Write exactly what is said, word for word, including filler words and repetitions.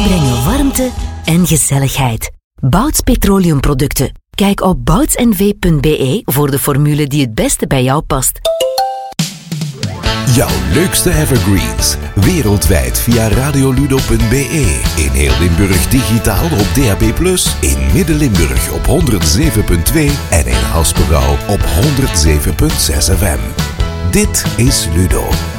brengen warmte en gezelligheid. Bouts Petroleumproducten. Kijk op bouts n v punt b e voor de formule die het beste bij jou past. Jouw leukste evergreens. Wereldwijd via radioludo punt b e. In heel Limburg digitaal op D A B plus. In Midden-Limburg op honderdzeven punt twee. En in Haspengouw op honderdzeven punt zes F M. Dit is Ludo.